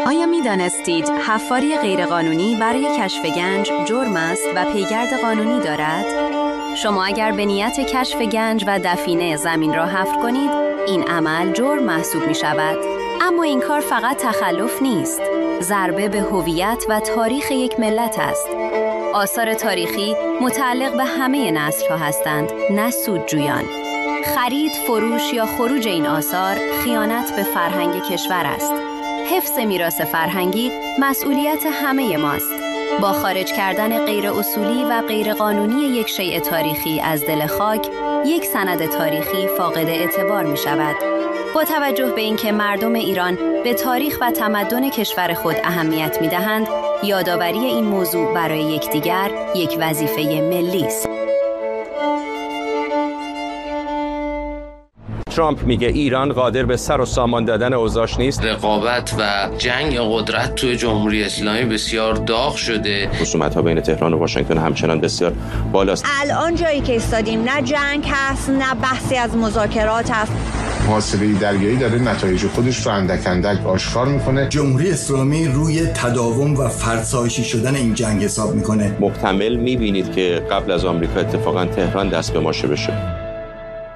آیا می دانستید حفاری غیرقانونی برای کشف گنج جرم است و پیگرد قانونی دارد؟ شما اگر به نیت کشف گنج و دفینه زمین را حفر کنید، این عمل جرم محسوب می شود. اما این کار فقط تخلف نیست، ضربه به هویت و تاریخ یک ملت است. آثار تاریخی متعلق به همه نسل‌ها هستند، نه سودجویان. خرید، فروش یا خروج این آثار خیانت به فرهنگ کشور است. حفظ میراث فرهنگی مسئولیت همه ماست. با خارج کردن غیر اصولی و غیر قانونی یک شیء تاریخی از دل خاک، یک سند تاریخی فاقد اعتبار می شود. با توجه به اینکه مردم ایران به تاریخ و تمدن کشور خود اهمیت می دهند، یادآوری این موضوع برای یکدیگر یک وظیفه ملی است. ترامپ میگه ایران قادر به سر و سامان دادن اوضاعش نیست. رقابت و جنگ قدرت توی جمهوری اسلامی بسیار داغ شده. خصومت‌ها بین تهران و واشنگتن همچنان بسیار بالاست. الان جایی که ایستادیم نه جنگ هست، نه بحثی از مذاکرات هست. محاصره دریایی داره نتایج خودش رو اندک اندک آشکار میکنه. جمهوری اسلامی روی تداوم و فرسایشی شدن این جنگ حساب میکنه. محتمل میبینید که قبل از آمریکا اتفاقا تهران دست به ماشه بشه.